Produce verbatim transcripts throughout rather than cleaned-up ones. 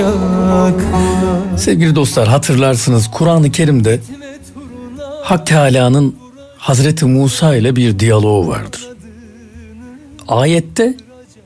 Sevgili dostlar, hatırlarsınız Kur'an-ı Kerim'de Hak Teâlâ'nın Hazreti Musa ile bir diyaloğu vardır. Ayette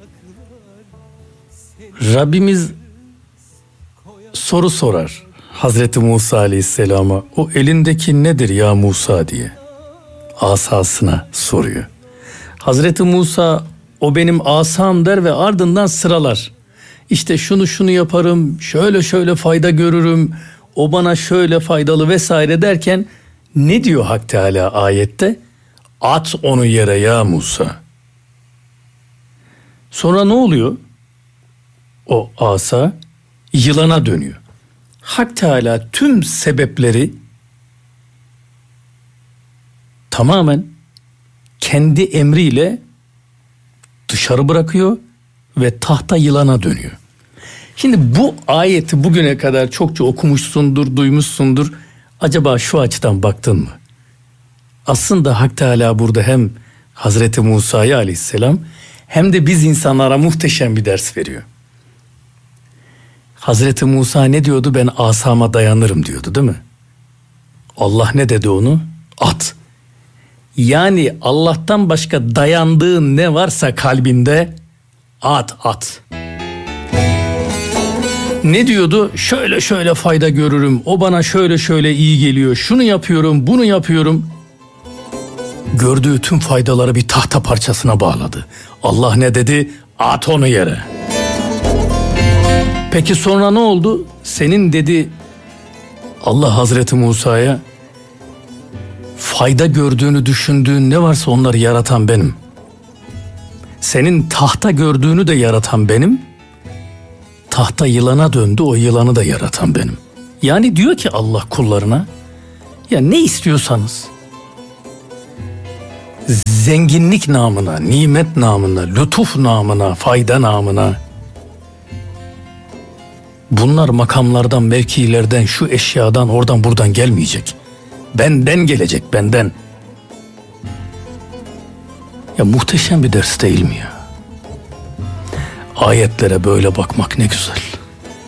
Rabbimiz soru sorar Hazreti Musa Aleyhisselam'a, o elindeki nedir ya Musa diye asasına soruyor. Hazreti Musa o benim asam der ve ardından sıralar. İşte şunu şunu yaparım, şöyle şöyle fayda görürüm, o bana şöyle faydalı vesaire derken ne diyor Hak Teâlâ ayette? At onu yere ya Musa. Sonra ne oluyor? O asa yılana dönüyor. Hak Teâlâ tüm sebepleri tamamen kendi emriyle dışarı bırakıyor ve tahta yılana dönüyor. Şimdi bu ayeti bugüne kadar çokça okumuşsundur, duymuşsundur. Acaba şu açıdan baktın mı? Aslında Hak Teâlâ burada hem Hazreti Musa'ya aleyhisselam hem de biz insanlara muhteşem bir ders veriyor. Hazreti Musa ne diyordu? Ben asama dayanırım diyordu, değil mi? Allah ne dedi onu? At. Yani Allah'tan başka dayandığın ne varsa kalbinde at at. Ne diyordu? Şöyle şöyle fayda görürüm. O bana şöyle şöyle iyi geliyor. Şunu yapıyorum, bunu yapıyorum. Gördüğü tüm faydaları bir tahta parçasına bağladı. Allah ne dedi? At onu yere. Peki sonra ne oldu? Senin dedi Allah Hazreti Musa'ya, fayda gördüğünü düşündüğün ne varsa onları yaratan benim. Senin tahta gördüğünü de yaratan benim. Tahta yılana döndü, o yılanı da yaratan benim. Yani diyor ki Allah kullarına, ya ne istiyorsanız, zenginlik namına, nimet namına, lütuf namına, fayda namına, bunlar makamlardan, mevkilerden, şu eşyadan, oradan buradan gelmeyecek. Benden gelecek, benden. Ya muhteşem bir ders değil mi ya? Ayetlere böyle bakmak ne güzel.